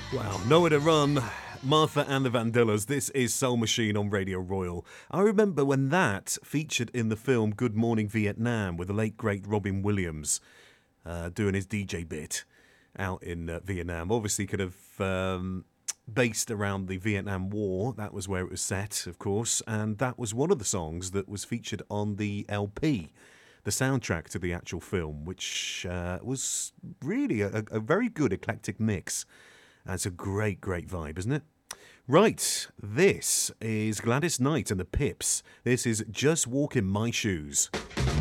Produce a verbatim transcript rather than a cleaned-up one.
Wow, nowhere to run. Martha and the Vandellas. This is Soul Machine on Radio Royal. I remember when that featured in the film Good Morning Vietnam with the late great Robin Williams uh, doing his D J bit out in uh, Vietnam. Obviously, could have um, based around the Vietnam War. That was where it was set, of course, and that was one of the songs that was featured on the L P, the soundtrack to the actual film, which uh, was really a, a very good eclectic mix. That's a great, great vibe, isn't it? Right, this is Gladys Knight and the Pips. This is Just Walk in My Shoes.